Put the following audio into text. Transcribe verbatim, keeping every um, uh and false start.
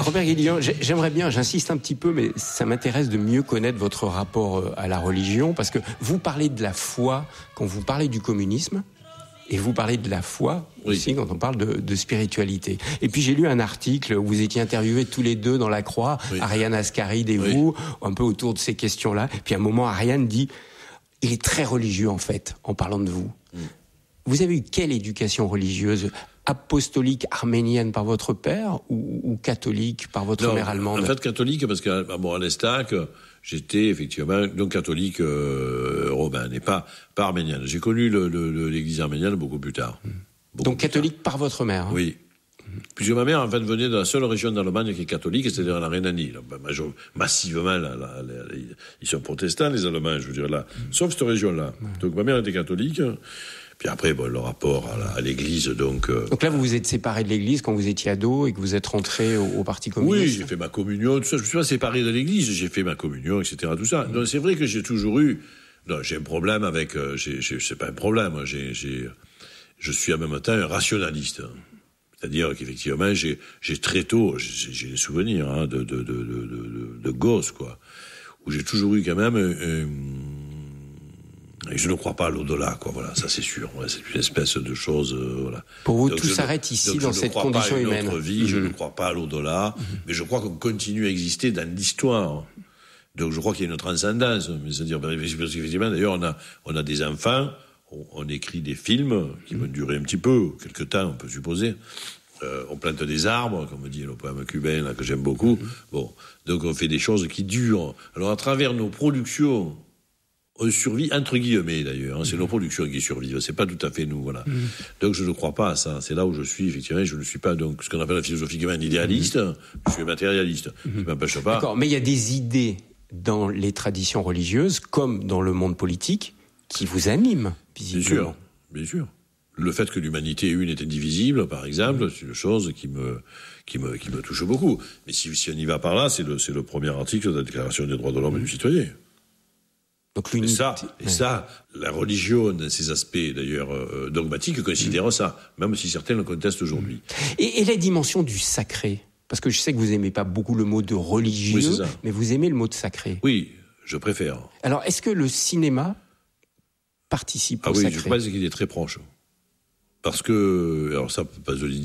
Robert Guédillon, j'aimerais bien, j'insiste un petit peu, mais ça m'intéresse de mieux connaître votre rapport à la religion, parce que vous parlez de la foi quand vous parlez du communisme, et vous parlez de la foi aussi oui. quand on parle de, de spiritualité. Et puis j'ai lu un article où vous étiez interviewés tous les deux dans La Croix, oui. Ariane Ascaride et oui. vous, un peu autour de ces questions-là. Et puis à un moment, Ariane dit, il est très religieux en fait, en parlant de vous. Mm. Vous avez eu quelle éducation religieuse ? Apostolique arménienne par votre père ou, ou catholique par votre non, mère allemande ? En fait, catholique, parce qu'à bon, à l'Estac, j'étais effectivement donc catholique euh, romain, et pas, pas arménienne. J'ai connu le, le, l'église arménienne beaucoup plus tard. Beaucoup donc catholique tard. Par votre mère hein ? Oui. Puisque ma mère, en fait, venait de la seule région d'Allemagne qui est catholique, c'est-à-dire la Rhénanie. Là, massivement, là, là, là, ils sont protestants, les Allemands, je veux dire, là. Sauf cette région-là. Donc ma mère était catholique. Puis après, bon, le rapport à, la, à l'église, donc... Euh, donc là, vous vous êtes séparé de l'église quand vous étiez ado et que vous êtes rentré au, au Parti communiste ? Oui, j'ai fait ma communion, tout ça. Je me suis pas séparé de l'église, j'ai fait ma communion, et cetera, tout ça. Mmh. Donc c'est vrai que j'ai toujours eu... Non, j'ai un problème avec... Euh, j'ai, j'ai, c'est pas un problème, j'ai, j'ai, je suis en même temps un rationaliste. C'est-à-dire qu'effectivement, j'ai, j'ai très tôt... J'ai, j'ai des souvenirs hein, de, de, de, de, de, de gosse, quoi. Où j'ai toujours eu quand même... Euh, Et je ne crois pas à l'au-delà, quoi. Voilà, ça c'est sûr. Ouais, c'est une espèce de chose, euh, voilà. Pour vous, donc tout s'arrête ne, ici dans cette condition humaine. Je ne crois pas à une autre vie, mmh. je ne crois pas à l'au-delà, mmh. mais je crois qu'on continue à exister dans l'histoire. Donc je crois qu'il y a une transcendance. C'est-à-dire, effectivement, d'ailleurs, on a, on a des enfants, on, on écrit des films qui mmh. vont durer un petit peu, quelque temps, on peut supposer. Euh, on plante des arbres, comme dit le poème cubain, là, que j'aime beaucoup. Mmh. Bon, donc on fait des choses qui durent. Alors à travers nos productions, on survit, entre guillemets d'ailleurs, hein, c'est mmh. nos productions qui survivent, c'est pas tout à fait nous, voilà. Mmh. Donc je ne crois pas à ça, c'est là où je suis, effectivement, je ne suis pas donc ce qu'on appelle philosophiquement un idéaliste, mmh. je suis matérialiste, mmh. qui m'empêche pas. D'accord, mais il y a des idées dans les traditions religieuses, comme dans le monde politique, qui vous animent, visiblement. Bien sûr, bien sûr. Le fait que l'humanité une est indivisible, par exemple, mmh. c'est une chose qui me, qui me, qui me touche beaucoup. Mais si, si on y va par là, c'est le, c'est le premier article de la Déclaration des droits de l'homme mmh. et du citoyen. Donc et ça, et ouais. ça, la religion, dans ses aspects d'ailleurs euh, dogmatiques, considère mmh. ça, même si certains le contestent aujourd'hui. Et, et la dimension du sacré, parce que je sais que vous aimez pas beaucoup le mot de religieux, oui, mais vous aimez le mot de sacré. Oui, je préfère. Alors, est-ce que le cinéma participe ah au oui, sacré ? Je pense qu'il est très proche, parce que, alors ça, pas de